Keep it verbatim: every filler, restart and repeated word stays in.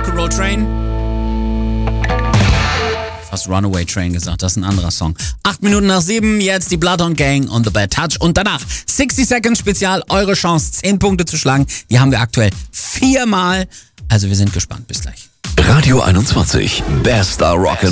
Rock'n'Roll Train. Fast Runaway Train gesagt, das ist ein anderer Song. Acht Minuten nach sieben, jetzt die Bloodhound Gang und The Bad Touch. Und danach sixty Seconds Spezial, eure Chance, zehn Punkte zu schlagen. Die haben wir aktuell viermal. Also wir sind gespannt. Bis gleich. Radio einundzwanzig, Bester Rock'n'Roll.